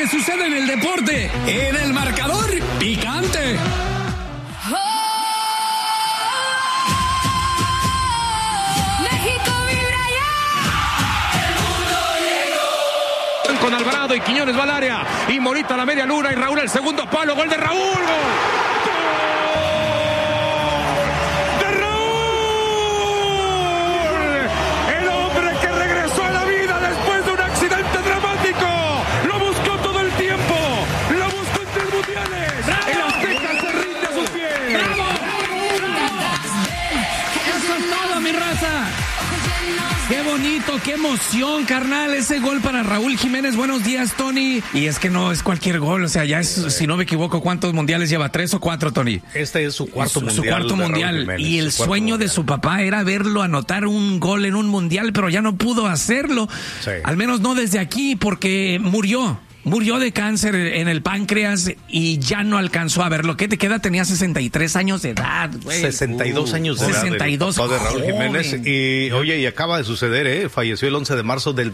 sucede en el deporte, en el marcador picante. México vibra ya. Con Alvarado y Quiñones va al área. Y Morita a la media luna y Raúl al segundo palo. Gol de Raúl. ¡Gol! ¡Qué bonito, qué emoción, carnal! Ese gol para Raúl Jiménez. Buenos días, Tony. Y es que no es cualquier gol, o sea, ya es, si no me equivoco, ¿cuántos mundiales lleva? ¿3 o 4, Tony? Este es su cuarto mundial. Su cuarto mundial. Jiménez, y el sueño de su papá era verlo anotar un gol en un mundial, pero ya no pudo hacerlo. Sí. Al menos no desde aquí, porque murió de cáncer en el páncreas y ya no alcanzó a verlo. ¿Qué te queda? Tenía 63 años de edad, güey. 62 años de edad. 62. El papá de Raúl Jiménez. Y oye, y acaba de suceder, falleció el 11 de marzo del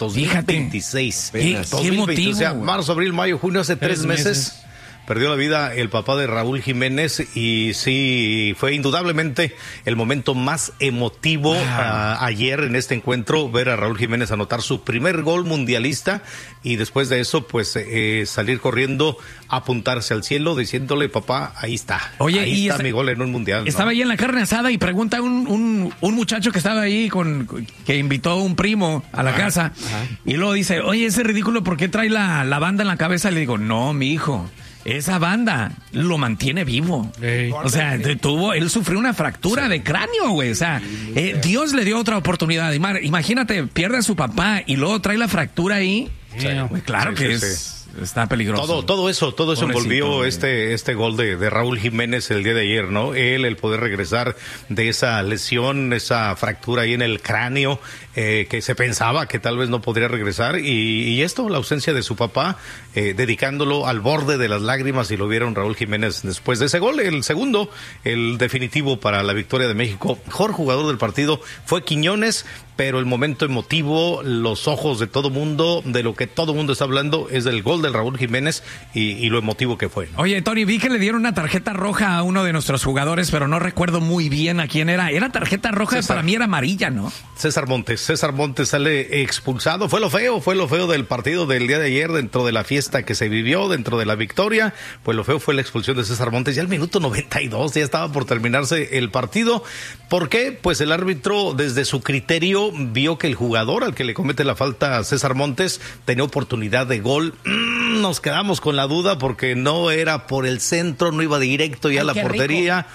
2026. Fíjate, ¿qué motivo? O sea, marzo, abril, mayo, junio, hace 3 meses. Perdió la vida el papá de Raúl Jiménez y sí, fue indudablemente el momento más emotivo ayer en este encuentro, ver a Raúl Jiménez anotar su primer gol mundialista y después de eso, pues salir corriendo, apuntarse al cielo, diciéndole, papá, ahí está. Oye, ahí está mi gol en un mundial. Estaba ahí en la carne asada y pregunta un muchacho que estaba ahí que invitó a un primo a la casa y luego dice, oye, ese ridículo, ¿por qué trae la banda en la cabeza? Le digo, no, mi hijo. Esa banda lo mantiene vivo. O sea, él sufrió una fractura de cráneo, güey. O sea, Dios le dio otra oportunidad. Imagínate, pierde a su papá y luego trae la fractura ahí. Sí. Claro que está peligroso. Todo eso envolvió este gol de Raúl Jiménez el día de ayer, ¿no? El poder regresar de esa lesión, esa fractura ahí en el cráneo, que se pensaba que tal vez no podría regresar, y esto, la ausencia de su papá, dedicándolo al borde de las lágrimas, y lo vieron Raúl Jiménez después de ese gol, el segundo, el definitivo para la victoria de México. Mejor jugador del partido fue Quiñones, pero el momento emotivo, los ojos de todo mundo, de lo que todo mundo está hablando, es del gol del Raúl Jiménez y lo emotivo que fue, ¿no? Oye, Tony, vi que le dieron una tarjeta roja a uno de nuestros jugadores, pero no recuerdo muy bien a quién era. Era tarjeta roja, para mí era amarilla, ¿no? César Montes sale expulsado. Fue lo feo del partido del día de ayer, dentro de la fiesta que se vivió, dentro de la victoria. Pues lo feo fue la expulsión de César Montes. Ya al minuto 92, ya estaba por terminarse el partido. ¿Por qué? Pues el árbitro, desde su criterio, vio que el jugador al que le comete la falta a César Montes tenía oportunidad de gol. Nos quedamos con la duda porque no era por el centro, no iba directo ya a la portería.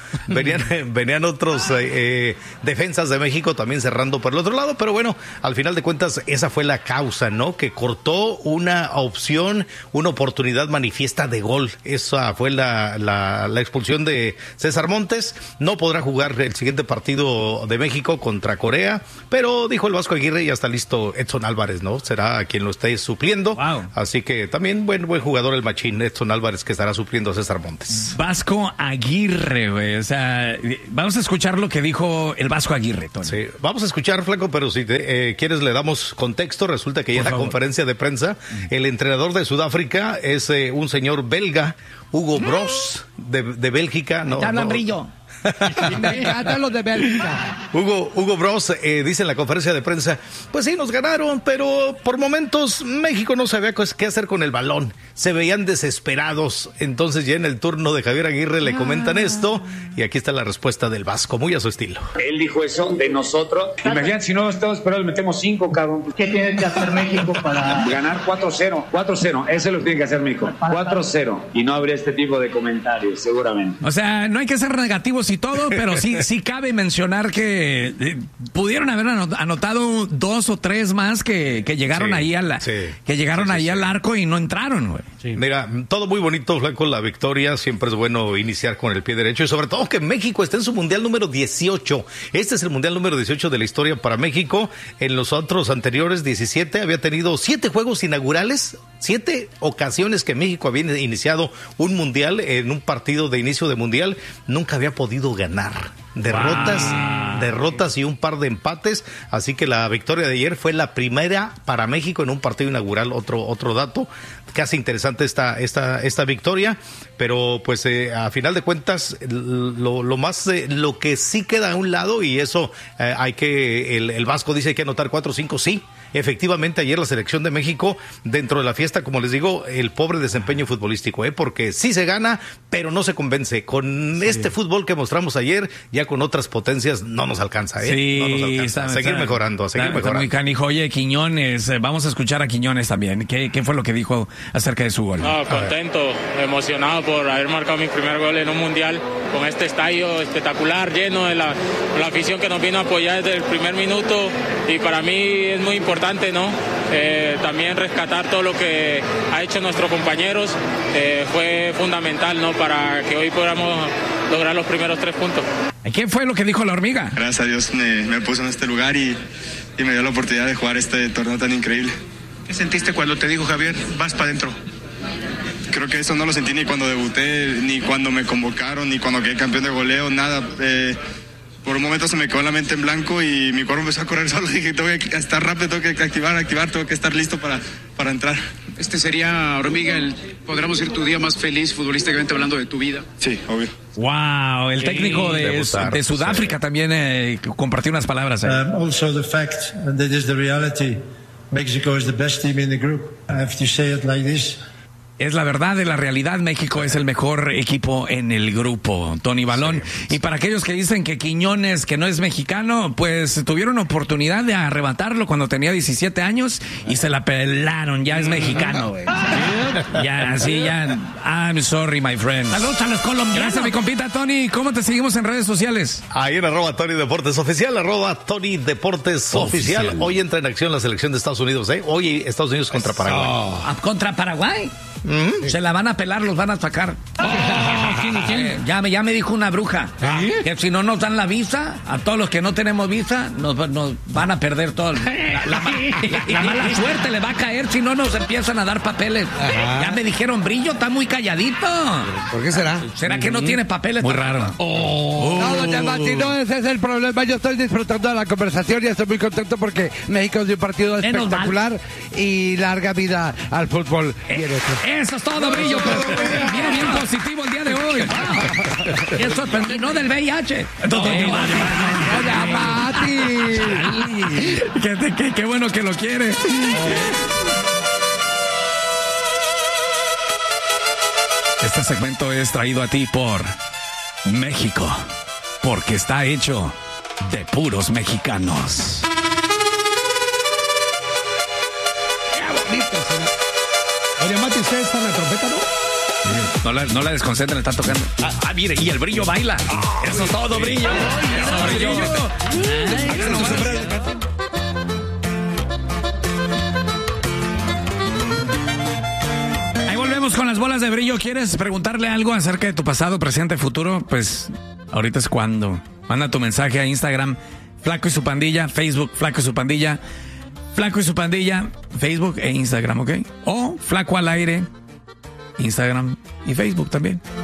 Venían otros defensas de México también cerrando por el otro lado, pero bueno, al final de cuentas esa fue la causa, ¿no? Que cortó una opción, una oportunidad manifiesta de gol. Esa fue la expulsión de César Montes. No podrá jugar el siguiente partido de México contra Corea, pero dijo el Vasco Aguirre, ya está listo Edson Álvarez, ¿no? Será quien lo esté supliendo. Wow. Así que también buen jugador el machín Edson Álvarez, que estará supliendo a César Montes. Vasco Aguirre, güey. O sea, vamos a escuchar lo que dijo el Vasco Aguirre, Tony. Sí, vamos a escuchar, Flaco, pero si quieres le damos contexto. Resulta que ya en la conferencia de prensa, el entrenador de Sudáfrica es un señor belga, Hugo Broos, de Bélgica. No, Brillo. Los de Bélgica. Hugo Broos dice en la conferencia de prensa, pues sí, nos ganaron, pero por momentos México no sabía qué hacer con el balón, se veían desesperados. Entonces ya en el turno de Javier Aguirre le comentan esto, y aquí está la respuesta del Vasco, muy a su estilo. Él dijo eso de nosotros. Imagínate, si no estamos esperados, metemos 5, cabrón. ¿Qué tiene que hacer México para ganar 4-0? 4-0, eso es lo que tiene que hacer México. 4-0, y no habría este tipo de comentarios, seguramente. O sea, no hay que ser negativos y todo, pero sí cabe mencionar que pudieron haber anotado 2 o 3 más que llegaron ahí al arco y no entraron, güey. Sí. Mira, todo muy bonito, Flaco, la victoria. Siempre es bueno iniciar con el pie derecho, y sobre todo que México está en su mundial número 18. Este es el mundial número 18 de la historia para México. En los otros anteriores 17 había tenido 7 juegos inaugurales, 7 ocasiones que México había iniciado un mundial en un partido de inicio de mundial. Nunca había podido ganar. derrotas y un par de empates, así que la victoria de ayer fue la primera para México en un partido inaugural. Otro dato que hace interesante esta victoria, pero pues a final de cuentas lo que sí queda a un lado, y eso el Vasco dice que anotar 4 o 5, sí. Efectivamente, ayer la selección de México, dentro de la fiesta, como les digo, el pobre desempeño futbolístico, porque sí se gana, pero no se convence. Con este fútbol que mostramos ayer, ya con otras potencias no nos alcanza, Sí, no nos alcanza. A seguir mejorando. Está muy canijo. Oye, Quiñones, vamos a escuchar a Quiñones también. ¿Qué fue lo que dijo acerca de su gol? No, contento, emocionado por haber marcado mi primer gol en un mundial, con este estadio espectacular, lleno de la afición que nos vino a apoyar desde el primer minuto, y para mí es muy importante, ¿no? También rescatar todo lo que ha hecho nuestros compañeros, fue fundamental, ¿no? Para que hoy podamos lograr los primeros 3 puntos. ¿Qué fue lo que dijo la hormiga? Gracias a Dios me puso en este lugar y me dio la oportunidad de jugar este torneo tan increíble. ¿Qué sentiste cuando te dijo Javier, vas para adentro? Creo que eso no lo sentí ni cuando debuté, ni cuando me convocaron, ni cuando quedé campeón de goleo, nada. Por un momento se me quedó la mente en blanco y mi cuerpo empezó a correr solo. Dije, tengo que estar rápido, tengo que activar, tengo que estar listo para entrar. Este sería, hormiga, podríamos decir tu día más feliz futbolísticamente hablando de tu vida. Sí, obvio. Wow, el técnico de Sudáfrica también compartió unas palabras. Also the fact, and that is the reality, Mexico is the best team in the group. I have to say it like this. Es la verdad de la realidad, México es el mejor equipo en el grupo, Tony Balón. Sí. Y para aquellos que dicen que Quiñones, que no es mexicano, pues tuvieron oportunidad de arrebatarlo cuando tenía 17 años y se la pelaron, ya es mexicano. Ya, I'm sorry, my friend. Saludos a los colombianos. Gracias, mi compita Tony. ¿Cómo te seguimos en redes sociales? Ahí en @Tony Deportes Oficial, @Tony Deportes Oficial. Hoy entra en acción la selección de Estados Unidos, Hoy Estados Unidos contra Paraguay. ¿Contra Paraguay? Se la van a pelar, los van a sacar. Ya me dijo una bruja que si no nos dan la visa, a todos los que no tenemos visa, nos van a perder todo. La mala suerte le va a caer si no nos empiezan a dar papeles. Ya me dijeron, Brillo está muy calladito. ¿Por qué será? ¿Será que no tiene papeles? Muy raro. No, doña Mati, no, ese es el problema. Yo estoy disfrutando de la conversación y estoy muy contento porque México dio un partido espectacular y larga vida al fútbol. Eso es todo, Brillo. Viene bien positivo el día de hoy. Eso no del VIH. Doña Mati. Qué bueno que lo quiere. Este segmento es traído a ti por México, porque está hecho de puros mexicanos. Qué bonito. Oye, Mati, ¿usted está en la trompeta, no? No la desconcentren, está tocando. Mire, y el Brillo baila. Eso es todo, Brillo. Eso, Brillo. Ahí volvemos con las bolas de Brillo. ¿Quieres preguntarle algo acerca de tu pasado, presente, futuro? Pues ahorita es cuando. Manda tu mensaje a Instagram, Flaco y su pandilla, Facebook, Flaco y su pandilla. Flaco y su pandilla, Facebook e Instagram, ¿ok? O Flaco al aire, Instagram y Facebook también.